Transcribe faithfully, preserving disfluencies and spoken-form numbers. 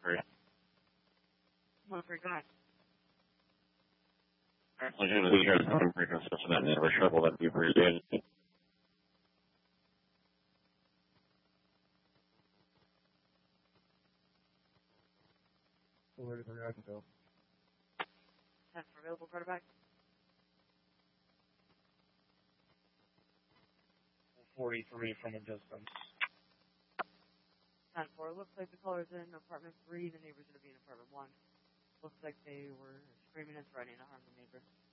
three. one three, go ahead. Alright, legitimately, you guys have pretty consistent that never shovel that be appreciated. four eighty-three, I can go. ten for available quarterback. forty-three from a distance. ten four, looks like the caller's in apartment three, the neighbor's going to be in apartment one. Looks like they were screaming and threatening to harm the neighbor.